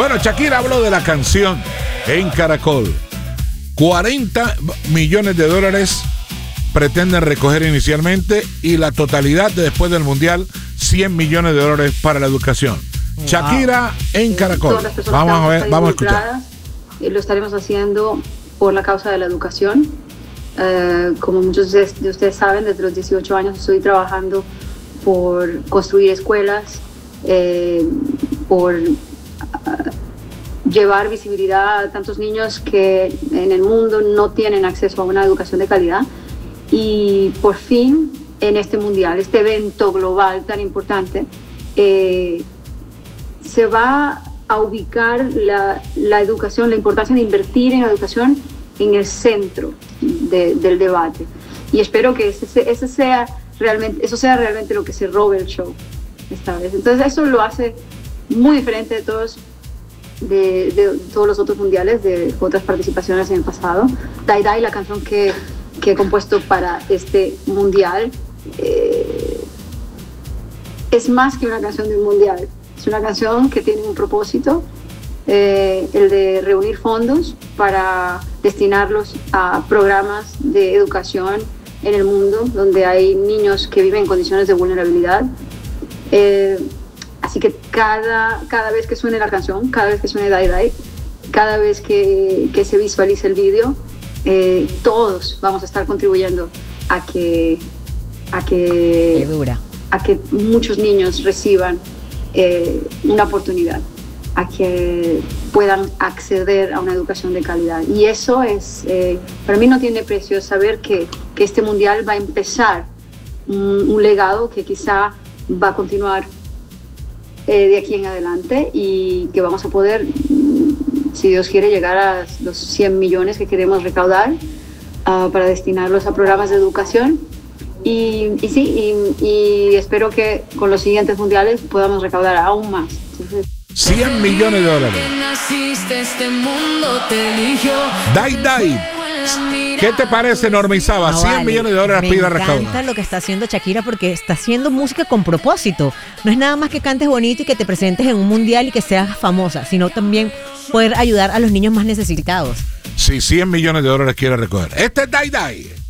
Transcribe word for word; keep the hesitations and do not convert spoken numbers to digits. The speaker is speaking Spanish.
Bueno, Shakira habló de la canción en Caracol. cuarenta millones de dólares pretenden recoger inicialmente y la totalidad de después del Mundial, cien millones de dólares para la educación. Wow. Shakira en Caracol. Vamos a ver, vamos a escuchar. Lo estaremos haciendo por la causa de la educación. Uh, como muchos de ustedes saben, desde los dieciocho años estoy trabajando por construir escuelas, eh, por uh, llevar visibilidad a tantos niños que en el mundo no tienen acceso a una educación de calidad. Y por fin, en este mundial, este evento global tan importante, eh, se va a ubicar la, la educación, la importancia de invertir en la educación en el centro de, del debate. Y espero que ese, ese sea realmente, eso sea realmente lo que se robe el show esta vez. Entonces eso lo hace muy diferente de todos, de, de todos los otros mundiales, de otras participaciones en el pasado. Die Die, la canción que, que he compuesto para este mundial, eh, es más que una canción de un mundial. Es una canción que tiene un propósito, eh, el de reunir fondos para destinarlos a programas de educación en el mundo, donde hay niños que viven en condiciones de vulnerabilidad. Eh, así que cada, cada vez que suene la canción, cada vez que suene Die Die, cada vez que, que se visualice el vídeo, eh, todos vamos a estar contribuyendo a que, a que, Qué dura. a que muchos niños reciban Eh, una oportunidad, a que puedan acceder a una educación de calidad. Y eso es, eh, para mí no tiene precio, saber que, que este mundial va a empezar un, un legado que quizá va a continuar eh, de aquí en adelante, y que vamos a poder, si Dios quiere, llegar a los cien millones que queremos recaudar uh, para destinarlos a programas de educación. Y, y sí, y, y espero que con los siguientes mundiales podamos recaudar aún más. cien millones de dólares. Die Die. ¿Qué te parece, Norma Isaba? No, cien vale. millones de dólares pide recaudar. Me encanta lo que está haciendo Shakira, porque está haciendo música con propósito. No es nada más que cantes bonito y que te presentes en un mundial y que seas famosa, sino también poder ayudar a los niños más necesitados. Sí, cien millones de dólares quiere recoger. Este es Die Die.